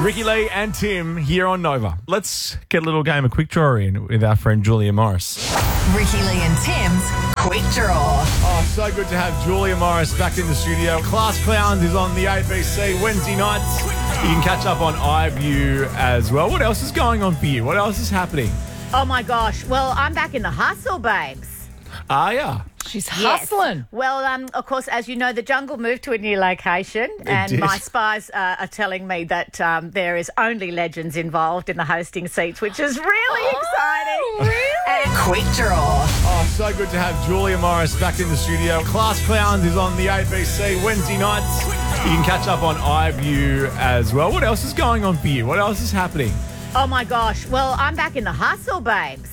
Ricky Lee and Tim here on Nova. Let's get a little game of quick draw in with our friend Julia Morris. Ricky Lee and Tim's Quick Draw. Oh, so good to have Julia Morris back in the studio. Class Clowns is on the ABC Wednesday nights. You can catch up on iView as well. What else is going on for you? What else is happening? Oh, my gosh. Well, I'm back in the hustle, babes. Yeah. She's Yes. hustling. Well, of course, as you know, the Jungle moved to a new location, and did. my spies are telling me that there is only legends involved in the hosting seats, which is really exciting. Really? And Quick Draw. Oh, so good to have Julia Morris back in the studio. Class Clowns is on the ABC Wednesday nights. You can catch up on iView as well. What else is going on for you? What else is happening? oh my gosh. Well, I'm back in the hustle, babes.